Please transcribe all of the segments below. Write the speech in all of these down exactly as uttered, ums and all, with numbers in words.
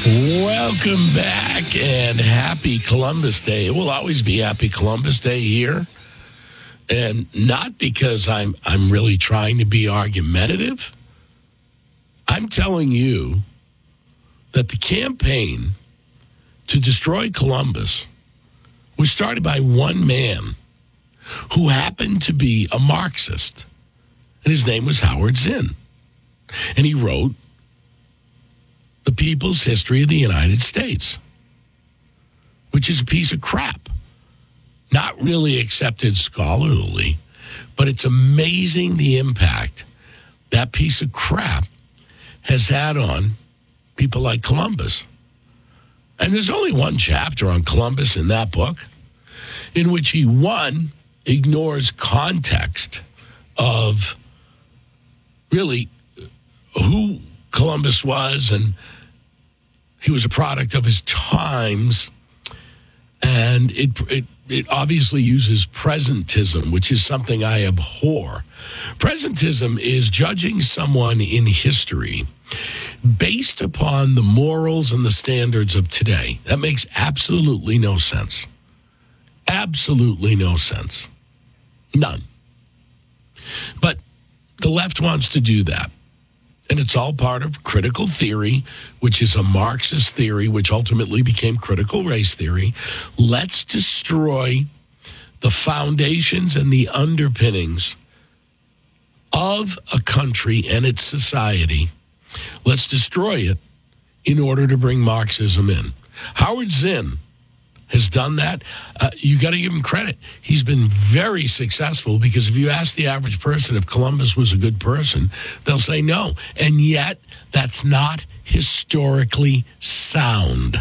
Welcome back and happy Columbus Day. It will always be happy Columbus Day here. And not because I'm I'm really trying to be argumentative. I'm telling you that the campaign to destroy Columbus was started by one man who happened to be a Marxist. And his name was Howard Zinn. And he wrote The People's History of the United States, which is a piece of crap. Not really accepted scholarly, but it's amazing the impact that piece of crap has had on people like Columbus. And there's only one chapter on Columbus in that book in which he, one, ignores context of really who Columbus was, and he was a product of his times, and it it it obviously uses presentism, which is something I abhor. Presentism is judging someone in history based upon the morals and the standards of today. That makes absolutely no sense. Absolutely no sense. None. But the left wants to do that. And it's all part of critical theory, which is a Marxist theory, which ultimately became critical race theory. Let's destroy the foundations and the underpinnings of a country and its society. Let's destroy it in order to bring Marxism in. Howard Zinn has done that. Uh, you got to give him credit. He's been very successful, because if you ask the average person if Columbus was a good person, they'll say no. And yet, that's not historically sound.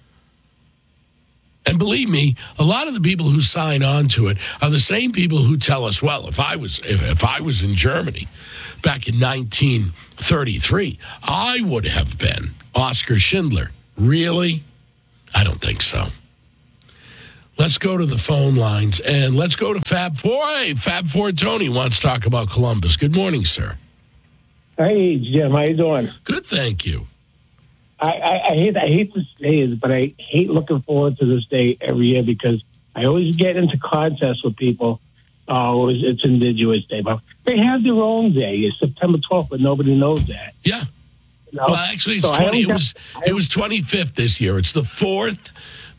And believe me, a lot of the people who sign on to it are the same people who tell us, well, if I was if, if I was in Germany back in nineteen thirty-three, I would have been Oskar Schindler. Really? I don't think so. Let's go to the phone lines, and let's go to Fab Four. Hey, Fab Four Tony wants to talk about Columbus. Good morning, sir. Hey, Jim. How you doing? Good, thank you. I, I, I hate I hate to say it, but I hate looking forward to this day every year, because I always get into contests with people. Oh, it's, it's Indigenous Day, but they have their own day. It's September twelfth, but nobody knows that. Yeah. You know? Well, actually, it's so twenty. It got, was I, it was twenty-fifth this year. It's the fourth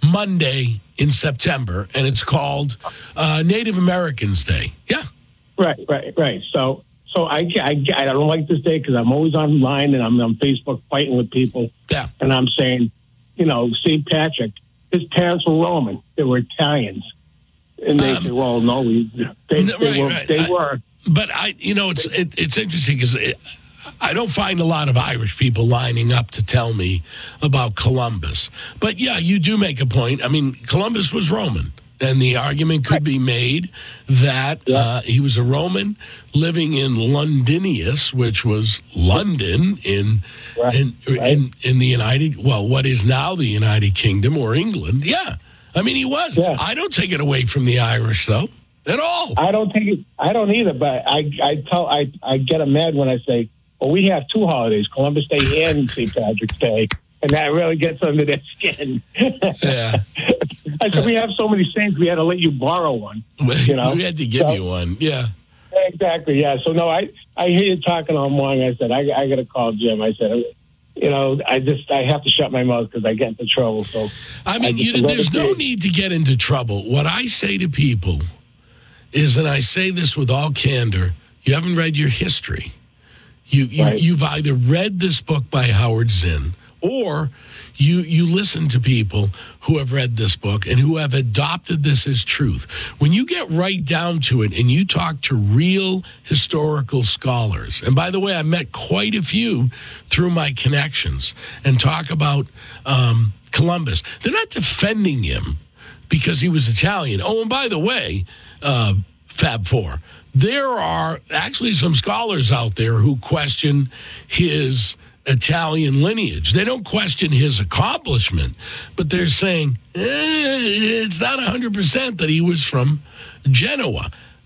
Monday in September, and it's called uh, Native Americans Day. Yeah. Right, right, right. So, so I, I, I don't like this day because I'm always online and I'm on Facebook fighting with people. Yeah. And I'm saying, you know, Saint Patrick, his parents were Roman. They were Italians. And they um, say, well, no, we, they, no, they right, were. Right. They I, were. But, I, you know, it's it, it's interesting because I don't find a lot of Irish people lining up to tell me about Columbus. But, yeah, you do make a point. I mean, Columbus was Roman, and the argument could be made that yeah. uh, he was a Roman living in Londinius, which was London in, right. in, right. in in the United, well, what is now the United Kingdom or England. Yeah. I mean, he was. Yeah. I don't take it away from the Irish, though, at all. I don't take it. I don't either. But I, I tell, I, I get them mad when I say, well, we have two holidays, Columbus Day and Saint Patrick's Day, and that really gets under their skin. Yeah. I said, we have so many saints, we had to let you borrow one. You know, we had to give so, you one. Yeah. Exactly. Yeah. So no, I, I hear you talking all morning. I said, I, I got to call Jim. I said, you know, I just I have to shut my mouth because I get into trouble. So I mean, I you, there's no need to get into trouble. What I say to people is, and I say this with all candor, you haven't read your history. You, you right. You've either read this book by Howard Zinn, or you you listen to people who have read this book and who have adopted this as truth. When you get right down to it and you talk to real historical scholars, and by the way, I met quite a few through my connections, and talk about um, Columbus, they're not defending him because he was Italian. Oh, and by the way, uh, Fab Four, there are actually some scholars out there who question his Italian lineage. They don't question his accomplishment, but they're saying eh, it's not one hundred percent that he was from Genoa.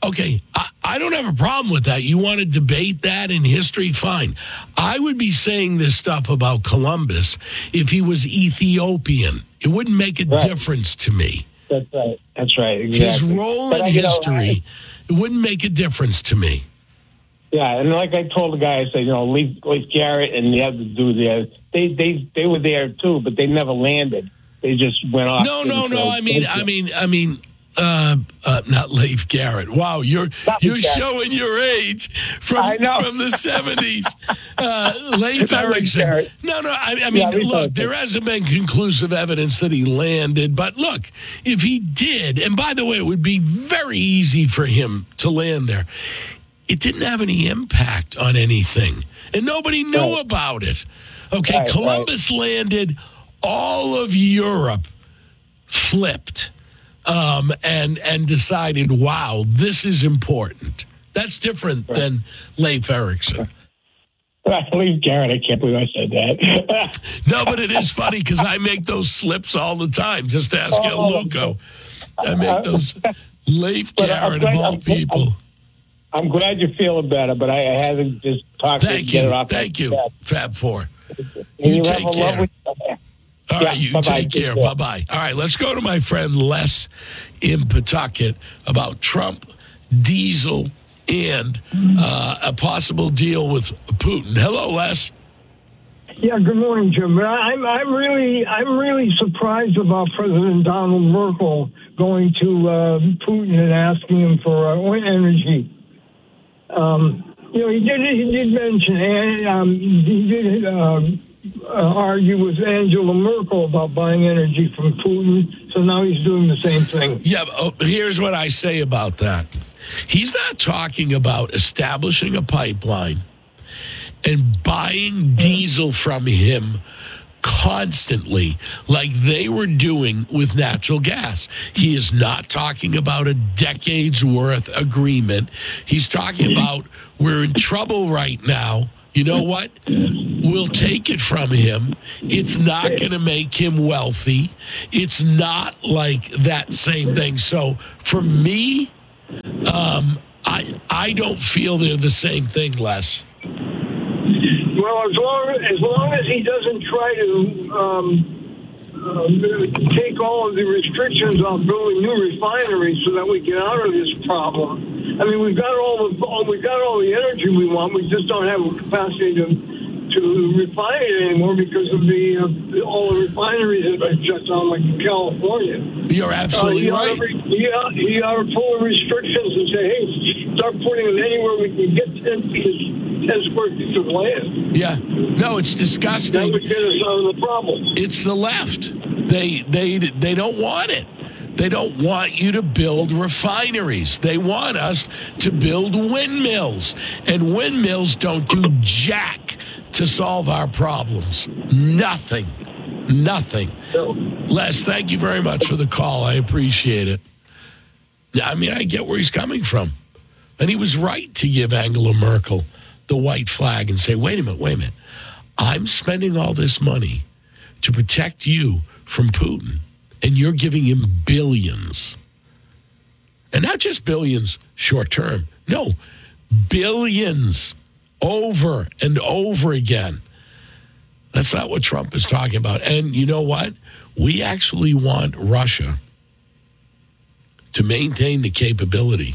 Okay, I, I don't have a problem with that. You want to debate that in history? Fine. I would be saying this stuff about Columbus if he was Ethiopian. It wouldn't make a Right. difference to me. That's right. That's right. Exactly. His role But, in uh, you know, history, it wouldn't make a difference to me. Yeah, and like I told the guy, I said, you know, Leif, Leif Garrett and the other dude there, they they they were there too, but they never landed. They just went off. No, no, no. I mean, I mean, I mean, uh, uh, not Leif Garrett. Wow, you're Not you're Leif Garrett. showing your age from I know. from the seventies. Uh, Leif Not Leif Erikson. Garrett. No, no. I, I Yeah, mean, Leif look, Erikson. there hasn't been conclusive evidence that he landed, but look, if he did, and by the way, it would be very easy for him to land there. It didn't have any impact on anything, and nobody knew Right. about it. Okay, Right, Columbus landed, all of Europe flipped um, and and decided, wow, this is important. That's different than Leif Erikson. Leif Garrett, I can't believe I said that. No, but it is funny because I make those slips all the time. Just ask El Oh. Luco. I make those Leif But I'm Garrett of glad- all I'm- people. I'm glad you're feeling better, but I, I had to just talk to Thank get you. it off. Thank my you, chest. Fab Four. And You you take have a care. lovely- All Yeah, right, you bye-bye. take Take care. care. Bye bye. All right, let's go to my friend Les in Pawtucket about Trump, diesel, and uh, a possible deal with Putin. Hello, Les. Yeah, good morning, Jim. But I'm I'm really I'm really surprised about President Donald Merkel going to uh, Putin and asking him for uh, oil energy. Um, you know, he did he did mention and um, he did uh, uh, argue with Angela Merkel about buying energy from Putin. So now he's doing the same thing. Yeah, but, oh, here's what I say about that. He's not talking about establishing a pipeline and buying diesel from him constantly like they were doing with natural gas. He is not talking about a decade's worth agreement. He's talking about we're in trouble right now. You know what? We'll take it from him. It's not going to make him wealthy. It's not like that same thing. So for me, um, I I don't feel they're the same thing, Les. Well, as long as long as he doesn't try to um, uh, take all of the restrictions on building new refineries so that we get out of this problem. I mean, we've got all the all, we've got all the energy we want. We just don't have a capacity to to refine it anymore because of the uh, all the refineries that are shut down, like in California. You're absolutely uh, right. He ought, he ought to pull the restrictions and say, hey, start putting them anywhere we can get ten feet, ten square feet of land. Yeah. No, it's That disgusting. would get us out of the problem. It's the left. They they they don't want it. They don't want you to build refineries. They want us to build windmills. And windmills don't do jack to solve our problems. Nothing. Nothing. Les, thank you very much for the call. I appreciate it. I mean, I get where he's coming from. And he was right to give Angela Merkel the white flag and say, wait a minute, wait a minute. I'm spending all this money to protect you from Putin, and you're giving him billions. And not just billions short term. No, billions over and over again. That's not what Trump is talking about. And you know what? We actually want Russia to maintain the capability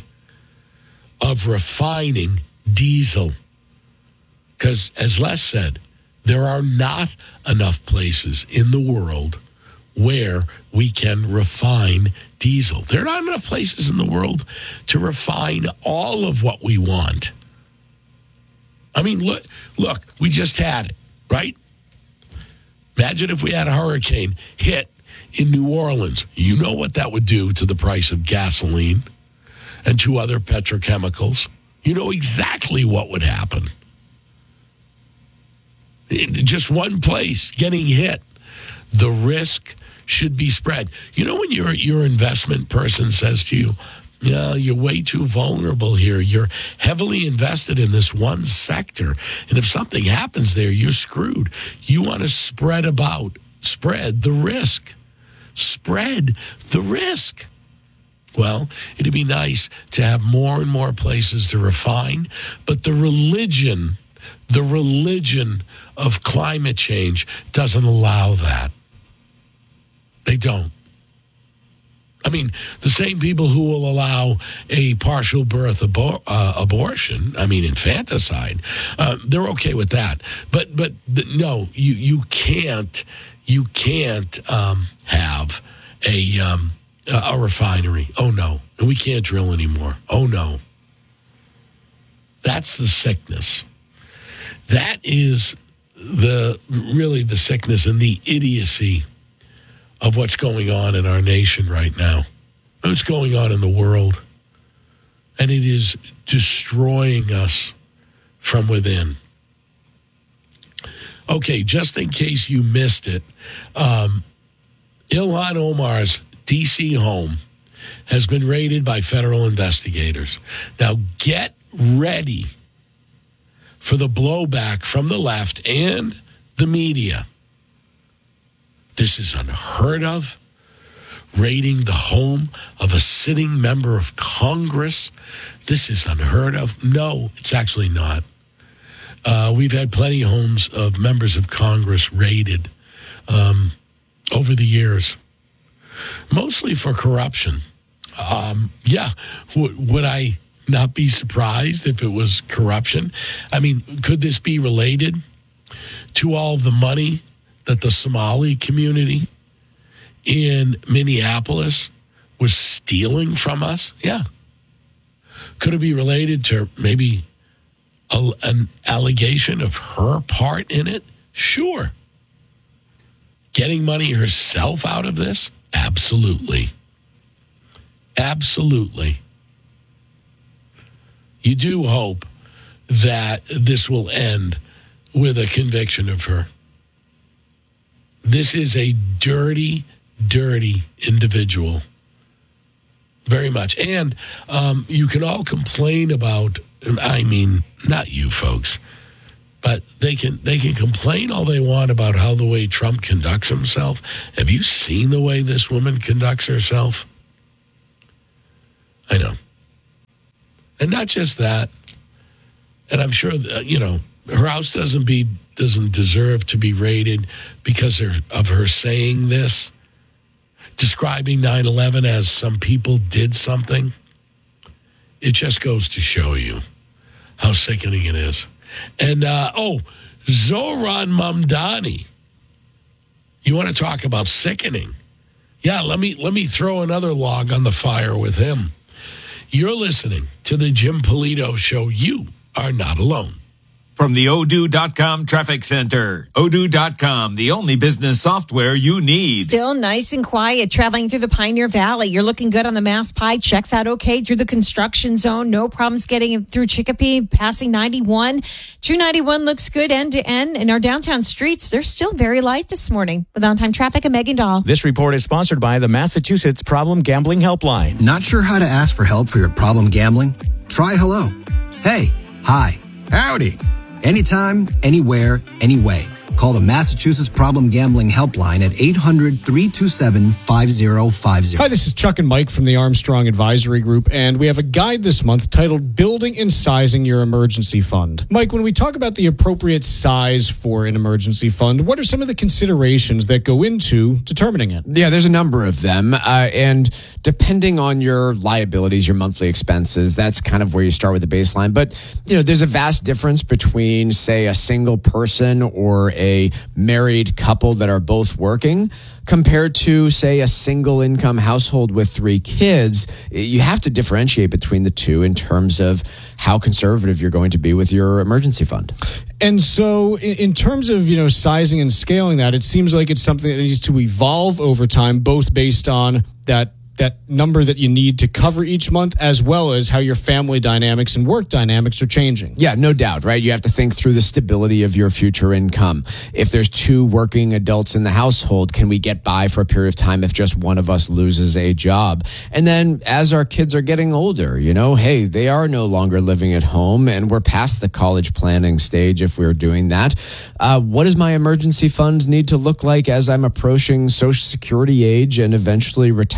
of refining diesel. Because, as Les said, there are not enough places in the world where we can refine diesel. There are not enough places in the world to refine all of what we want. I mean, look, look, we just had it, right? Imagine if we had a hurricane hit in New Orleans. You know what that would do to the price of gasoline and to other petrochemicals. You know exactly what would happen. In just one place getting hit, the risk should be spread. You know when your your investment person says to you, yeah, you're way too vulnerable here. You're heavily invested in this one sector. And if something happens there, you're screwed. You want to spread about, spread the risk. Spread the risk. Well, it'd be nice to have more and more places to refine, but the religion, the religion of climate change doesn't allow that. They don't. I mean, the same people who will allow a partial birth abor- uh, abortion, I mean, infanticide, uh, they're okay with that. But but the, no, you you can't you can't um, have a um, a refinery. Oh no, and we can't drill anymore. Oh no, that's the sickness. That is the really the sickness and the idiocy of what's going on in our nation right now, what's going on in the world. And it is destroying us from within. Okay, just in case you missed it, um, Ilhan Omar's D C home has been raided by federal investigators. Now get ready for the blowback from the left and the media. This is unheard of. Raiding the home of a sitting member of Congress. This is unheard of. No, it's actually not. Uh, we've had plenty of homes of members of Congress raided um, over the years, mostly for corruption. Um, yeah, w- would I not be surprised if it was corruption? I mean, could this be related to all the money that the Somali community in Minneapolis was stealing from us? Yeah. Could it be related to maybe a, an allegation of her part in it? Sure. Getting money herself out of this? Absolutely. Absolutely. You do hope that this will end with a conviction of her. This is a dirty, dirty individual. Very much. And um, you can all complain about, I mean, not you folks, but they can they can complain all they want about how the way Trump conducts himself. Have you seen the way this woman conducts herself? I know. And not just that. And I'm sure, that, you know, her house doesn't be doesn't deserve to be raided because of her saying this, describing nine eleven as some people did something. It just goes to show you how sickening it is. And, uh, oh, Zohran Mamdani. You want to talk about sickening? Yeah, let me let me throw another log on the fire with him. You're listening to the Jim Polito Show. You are not alone. From the Odoo dot com Traffic Center. Odoo dot com, the only business software you need. Still nice and quiet traveling through the Pioneer Valley. You're looking good on the Mass Pike. Checks out okay through the construction zone. No problems getting through Chicopee, passing ninety-one. two ninety-one looks good end to end. In our downtown streets, they're still very light this morning. With on-time traffic, I'm Megan Dahl. This report is sponsored by the Massachusetts Problem Gambling Helpline. Not sure how to ask for help for your problem gambling? Try hello. Hey. Hi. Howdy. Anytime, anywhere, anyway. Call the Massachusetts Problem Gambling Helpline at eight hundred, three two seven, five zero five zero. Hi, this is Chuck and Mike from the Armstrong Advisory Group, and we have a guide this month titled Building and Sizing Your Emergency Fund. Mike, when we talk about the appropriate size for an emergency fund, what are some of the considerations that go into determining it? Yeah, there's a number of them, uh, and depending on your liabilities, your monthly expenses, that's kind of where you start with the baseline. But, you know, there's a vast difference between, say, a single person or a a married couple that are both working compared to, say, a single income household with three kids. You have to differentiate between the two in terms of how conservative you're going to be with your emergency fund. And so in terms of, you know, sizing and scaling that, it seems like it's something that needs to evolve over time, both based on that that number that you need to cover each month, as well as how your family dynamics and work dynamics are changing. Yeah, no doubt, right? You have to think through the stability of your future income. If there's two working adults in the household, can we get by for a period of time if just one of us loses a job? And then as our kids are getting older, you know, hey, they are no longer living at home and we're past the college planning stage if we're doing that. Uh, what does my emergency fund need to look like as I'm approaching Social Security age and eventually retirement?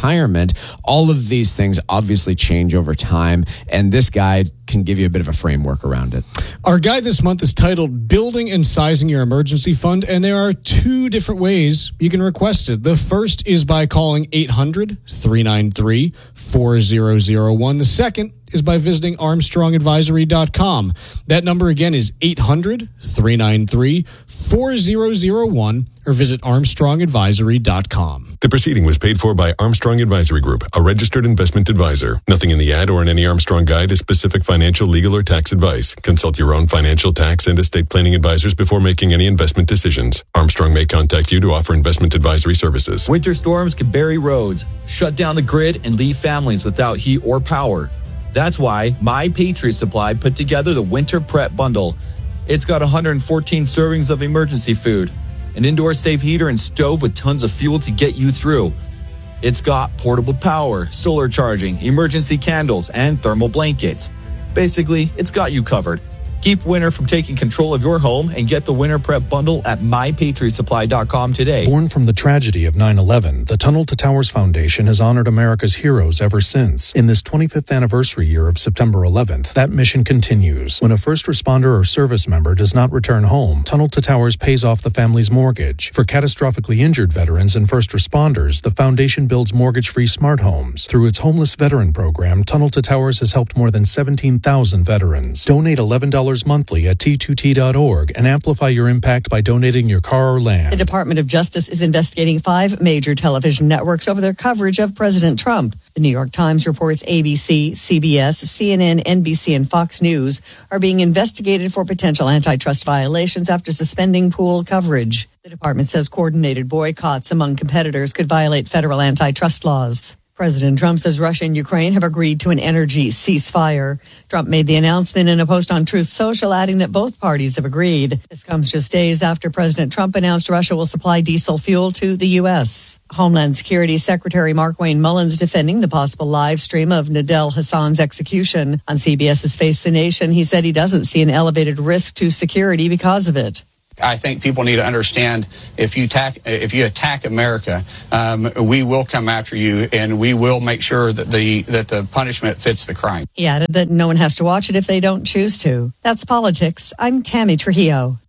percent. All of these things obviously change over time, and this guide can give you a bit of a framework around it. Our guide this month is titled Building and Sizing Your Emergency Fund, and there are two different ways you can request it. The first is by calling eight hundred, three nine three, four zero zero one. The second is by visiting armstrong advisory dot com. That number again is eight hundred, three nine three, four zero zero one, or visit armstrong advisory dot com. The proceeding was paid for by Armstrong Advisory Group, a registered investment advisor. Nothing in the ad or in any Armstrong guide is specific financial, legal, or tax advice. Consult your own financial, tax, and estate planning advisors before making any investment decisions. Armstrong may contact you to offer investment advisory services. Winter storms can bury roads, shut down the grid, and leave families without heat or power. That's why My Patriot Supply put together the Winter Prep Bundle. It's got one hundred fourteen servings of emergency food, an indoor safe heater and stove with tons of fuel to get you through. It's got portable power, solar charging, emergency candles, and thermal blankets. Basically, it's got you covered. Keep winter from taking control of your home and get the Winter Prep Bundle at my patriot supply dot com today. Born from the tragedy of nine eleven, the Tunnel to Towers Foundation has honored America's heroes ever since. In this twenty-fifth anniversary year of September eleventh, that mission continues. When a first responder or service member does not return home, Tunnel to Towers pays off the family's mortgage. For catastrophically injured veterans and first responders, the foundation builds mortgage-free smart homes. Through its homeless veteran program, Tunnel to Towers has helped more than seventeen thousand veterans. Donate eleven dollars monthly at T two T dot org and amplify your impact by donating your car or land. The Department of Justice is investigating five major television networks over their coverage of President Trump. The New York Times reports A B C, C B S, C N N, N B C, and Fox News are being investigated for potential antitrust violations after suspending pool coverage. The department says coordinated boycotts among competitors could violate federal antitrust laws. President Trump says Russia and Ukraine have agreed to an energy ceasefire. Trump made the announcement in a post on Truth Social, adding that both parties have agreed. This comes just days after President Trump announced Russia will supply diesel fuel to the U S. Homeland Security Secretary Markwayne Mullins defending the possible live stream of Nadel Hassan's execution. On CBS's Face the Nation, he said he doesn't see an elevated risk to security because of it. I think people need to understand if you attack, if you attack America, um, we will come after you, and we will make sure that the that the punishment fits the crime. He added that no one has to watch it if they don't choose to. That's politics. I'm Tammy Trujillo.